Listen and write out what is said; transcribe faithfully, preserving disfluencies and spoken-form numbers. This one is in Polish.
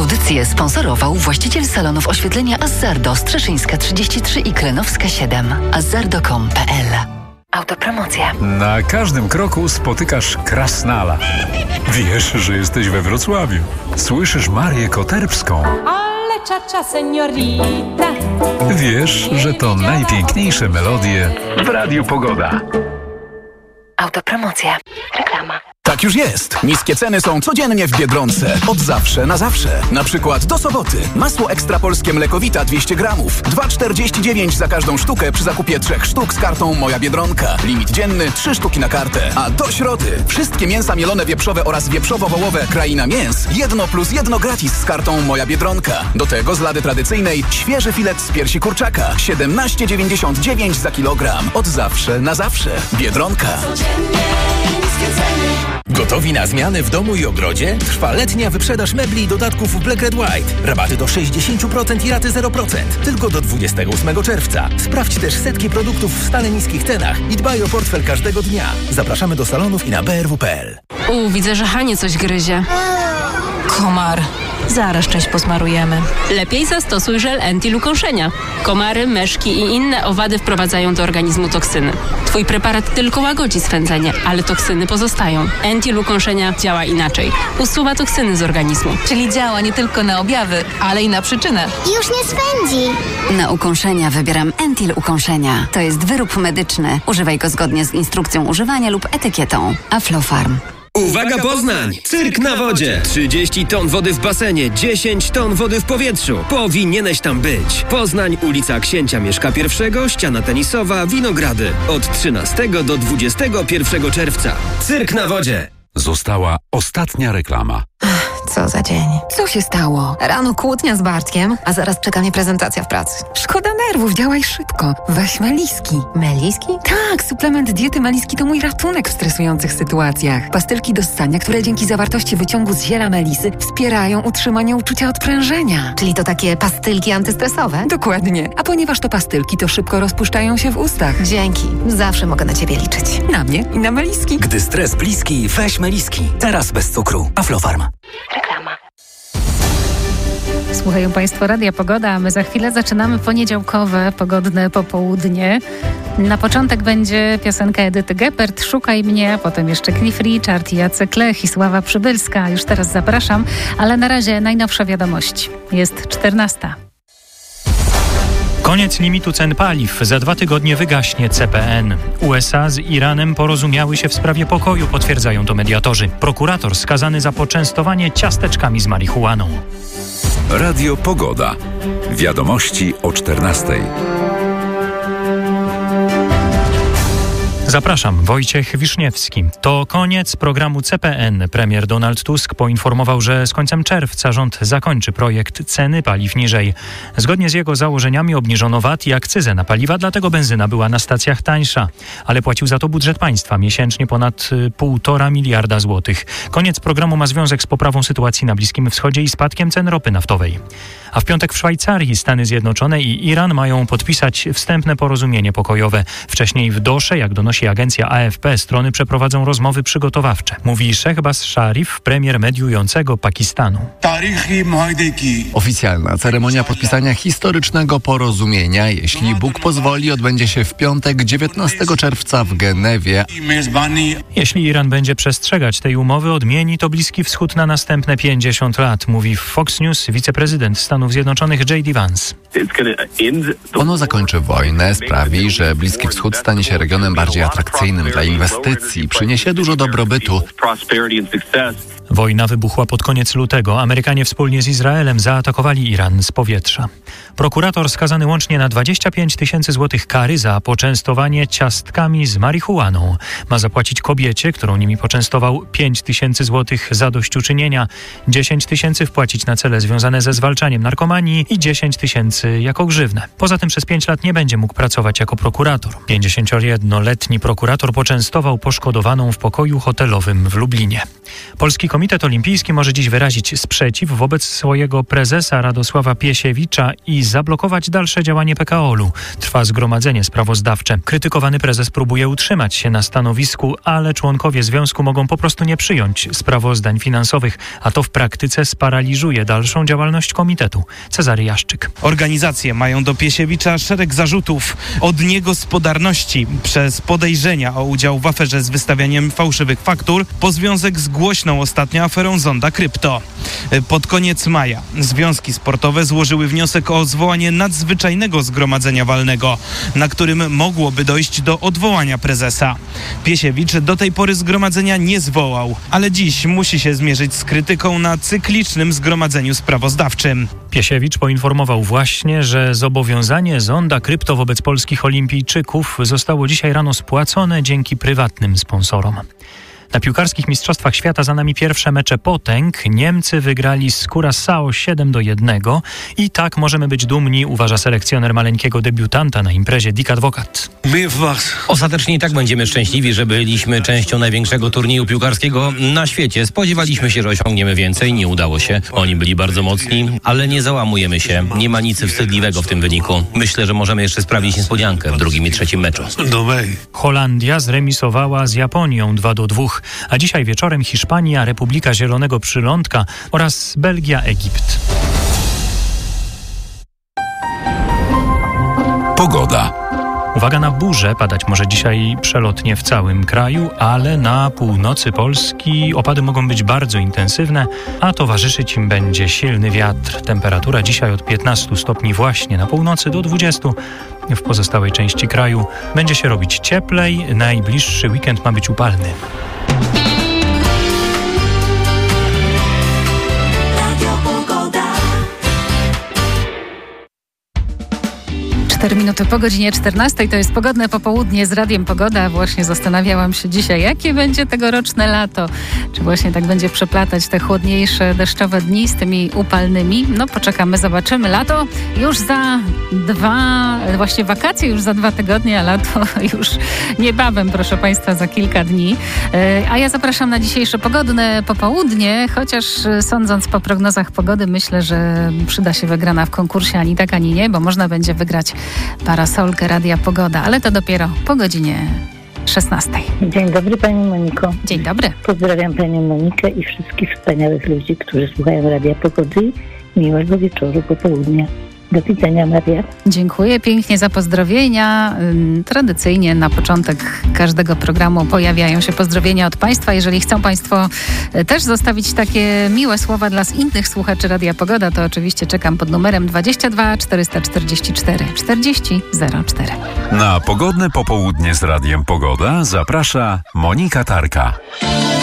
Audycję sponsorował właściciel salonów oświetlenia Azzardo, Strzeszyńska trzydzieści trzy i Klenowska siedem. azzardo kropka com kropka p l. Autopromocja. Na każdym kroku spotykasz Krasnala. Wiesz, że jesteś we Wrocławiu. Słyszysz Marię Koterbską. Ale czacza seniorita. Wiesz, że to najpiękniejsze melodie w Radiu Pogoda. Autopromocja. Reklama. Tak już jest. Niskie ceny są codziennie w Biedronce. Od zawsze na zawsze. Na przykład do soboty. Masło ekstra polskie mlekowita dwieście gramów. dwa czterdzieści dziewięć za każdą sztukę przy zakupie trzech sztuk z kartą Moja Biedronka. Limit dzienny trzy sztuki na kartę. A do środy wszystkie mięsa mielone wieprzowe oraz wieprzowo-wołowe Kraina Mięs. Jedno plus jedno gratis z kartą Moja Biedronka. Do tego z lady tradycyjnej świeży filet z piersi kurczaka. siedemnaście dziewięćdziesiąt dziewięć za kilogram. Od zawsze na zawsze. Biedronka. Gotowi na zmiany w domu i ogrodzie? Trwa letnia wyprzedaż mebli i dodatków w Black Red White. Rabaty do sześćdziesiąt procent i raty zero procent. Tylko do dwudziestego ósmego czerwca. Sprawdź też setki produktów w stale niskich cenach i dbaj o portfel każdego dnia. Zapraszamy do salonów i na b r w kropka p l. U, widzę, że Hanie coś gryzie. Komar. Zaraz część posmarujemy. Lepiej zastosuj żel Entil ukąszenia. Komary, myszki i inne owady wprowadzają do organizmu toksyny. Twój preparat tylko łagodzi swędzenie, ale toksyny pozostają. Entil ukąszenia działa inaczej. Usuwa toksyny z organizmu. Czyli działa nie tylko na objawy, ale i na przyczynę. Już nie swędzi. Na ukąszenia wybieram Entil ukąszenia. To jest wyrób medyczny. Używaj go zgodnie z instrukcją używania lub etykietą. Aflofarm. Uwaga Poznań! Cyrk na wodzie! trzydzieści ton wody w basenie, dziesięć ton wody w powietrzu. Powinieneś tam być. Poznań, ulica Księcia Mieszka I, ściana tenisowa, Winogrady. Od trzynastego do dwudziestego pierwszego czerwca. Cyrk na wodzie! Została ostatnia reklama. Co za dzień. Co się stało? Rano kłótnia z Bartkiem, a zaraz czeka mnie prezentacja w pracy. Szkoda nerwów, działaj szybko. Weź Meliski. Meliski? Tak, suplement diety Meliski to mój ratunek w stresujących sytuacjach. Pastylki do ssania, które dzięki zawartości wyciągu z ziela melisy wspierają utrzymanie uczucia odprężenia. Czyli to takie pastylki antystresowe? Dokładnie. A ponieważ to pastylki, to szybko rozpuszczają się w ustach. Dzięki. Zawsze mogę na ciebie liczyć. Na mnie i na Meliski. Gdy stres bliski, weź Meliski. Teraz bez cukru. Aflofarm. Reklama. Słuchają Państwo Radia Pogoda, a my za chwilę zaczynamy poniedziałkowe, pogodne popołudnie. Na początek będzie piosenka Edyty Geppert, Szukaj mnie, a potem jeszcze Cliff Richard, Jacek Lech i Sława Przybylska. Już teraz zapraszam, ale na razie najnowsze wiadomości. Jest czternasta. Koniec limitu cen paliw. Za dwa tygodnie wygaśnie C P N. U S A z Iranem porozumiały się w sprawie pokoju, potwierdzają to mediatorzy. Prokurator skazany za poczęstowanie ciasteczkami z marihuaną. Radio Pogoda. Wiadomości o czternastej. Zapraszam, Wojciech Wiszniewski. To koniec programu C P N. Premier Donald Tusk poinformował, że z końcem czerwca rząd zakończy projekt ceny paliw niżej. Zgodnie z jego założeniami obniżono V A T i akcyzę na paliwa, dlatego benzyna była na stacjach tańsza. Ale płacił za to budżet państwa, miesięcznie ponad półtora miliarda złotych. Koniec programu ma związek z poprawą sytuacji na Bliskim Wschodzie i spadkiem cen ropy naftowej. A w piątek w Szwajcarii Stany Zjednoczone i Iran mają podpisać wstępne porozumienie pokojowe. Wcześniej w Dosze, jak donosi agencja A F P, strony przeprowadzą rozmowy przygotowawcze. Mówi Shehbaz Sharif, premier mediującego Pakistanu. Oficjalna ceremonia podpisania historycznego porozumienia, jeśli Bóg pozwoli, odbędzie się w piątek dziewiętnastego czerwca w Genewie. Jeśli Iran będzie przestrzegać tej umowy, odmieni to Bliski Wschód na następne pięćdziesiąt lat, mówi w Fox News wiceprezydent Stanów Zjednoczonych J D Vance. Ono zakończy wojnę, sprawi, że Bliski Wschód stanie się regionem bardziej atrakcyjnym dla inwestycji, przyniesie dużo dobrobytu. Wojna wybuchła pod koniec lutego. Amerykanie wspólnie z Izraelem zaatakowali Iran z powietrza. Prokurator skazany łącznie na dwadzieścia pięć tysięcy złotych kary za poczęstowanie ciastkami z marihuaną. Ma zapłacić kobiecie, którą nimi poczęstował, pięć tysięcy złotych zadośćuczynienia, dziesięć tysięcy wpłacić na cele związane ze zwalczaniem narkomanii i dziesięć tysięcy jako grzywnę. Poza tym przez pięć lat nie będzie mógł pracować jako prokurator. pięćdziesięciojednoletni prokurator poczęstował poszkodowaną w pokoju hotelowym w Lublinie. Polski Komitet Olimpijski może dziś wyrazić sprzeciw wobec swojego prezesa Radosława Piesiewicza i zablokować dalsze działanie P K O L u. Trwa zgromadzenie sprawozdawcze. Krytykowany prezes próbuje utrzymać się na stanowisku, ale członkowie związku mogą po prostu nie przyjąć sprawozdań finansowych, a to w praktyce sparaliżuje dalszą działalność komitetu. Cezary Jaszczyk. Organizacje mają do Piesiewicza szereg zarzutów. Od niegospodarności przez podejrzenia o udział w aferze z wystawianiem fałszywych faktur po związek z głośną ostatnio aferą Zonda Krypto. Pod koniec maja związki sportowe złożyły wniosek o zwołanie nadzwyczajnego zgromadzenia walnego, na którym mogłoby dojść do odwołania prezesa. Piesiewicz do tej pory zgromadzenia nie zwołał, ale dziś musi się zmierzyć z krytyką na cyklicznym zgromadzeniu sprawozdawczym. Piesiewicz poinformował właśnie, że zobowiązanie Zonda Krypto wobec polskich olimpijczyków zostało dzisiaj rano spłacone dzięki prywatnym sponsorom. Na piłkarskich mistrzostwach świata za nami pierwsze mecze potęg. Niemcy wygrali z Curaçao siedem do jednego i tak możemy być dumni, uważa selekcjoner maleńkiego debiutanta na imprezie Dick Advocat. Ostatecznie i tak będziemy szczęśliwi, że byliśmy częścią największego turnieju piłkarskiego na świecie. Spodziewaliśmy się, że osiągniemy więcej, nie udało się. Oni byli bardzo mocni, ale nie załamujemy się. Nie ma nic wstydliwego w tym wyniku. Myślę, że możemy jeszcze sprawić niespodziankę w drugim i trzecim meczu. Holandia zremisowała z Japonią dwa do dwóch. A dzisiaj wieczorem Hiszpania, Republika Zielonego Przylądka oraz Belgia, Egipt. Pogoda. Uwaga na burzę, padać może dzisiaj przelotnie w całym kraju, ale na północy Polski opady mogą być bardzo intensywne, a towarzyszyć im będzie silny wiatr. Temperatura dzisiaj od piętnastu stopni właśnie na północy do dwudziestu. W pozostałej części kraju będzie się robić cieplej, najbliższy weekend ma być upalny. cztery minuty po godzinie czternastej to jest pogodne popołudnie z Radiem Pogoda. Właśnie zastanawiałam się dzisiaj, jakie będzie tegoroczne lato. Czy właśnie tak będzie przeplatać te chłodniejsze, deszczowe dni z tymi upalnymi? No poczekamy, zobaczymy. Lato już za dwa, właśnie wakacje już za dwa tygodnie, a lato już niebawem, proszę Państwa, za kilka dni. A ja zapraszam na dzisiejsze pogodne popołudnie, chociaż sądząc po prognozach pogody, myślę, że przyda się wygrana w konkursie ani tak, ani nie, bo można będzie wygrać parasolkę Radia Pogoda, ale to dopiero po godzinie szesnastej. Dzień dobry Pani Moniko. Dzień dobry. Pozdrawiam Panią Monikę i wszystkich wspaniałych ludzi, którzy słuchają Radia Pogody. Miłego wieczoru, popołudnia. Do widzenia, Maria. Dziękuję pięknie za pozdrowienia. Tradycyjnie na początek każdego programu pojawiają się pozdrowienia od Państwa. Jeżeli chcą Państwo też zostawić takie miłe słowa dla innych słuchaczy Radia Pogoda, to oczywiście czekam pod numerem dwadzieścia dwa czterysta czterdzieści cztery czterdzieści zero cztery. Na pogodne popołudnie z Radiem Pogoda zaprasza Monika Tarka.